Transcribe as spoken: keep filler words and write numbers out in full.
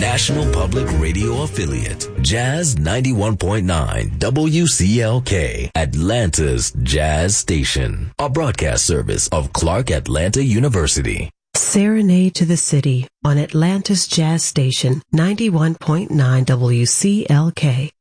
National Public Radio affiliate, Jazz ninety-one point nine W C L K, Atlanta's Jazz Station, a broadcast service of Clark Atlanta University. Serenade to the City on Atlanta's Jazz Station, ninety-one point nine W C L K.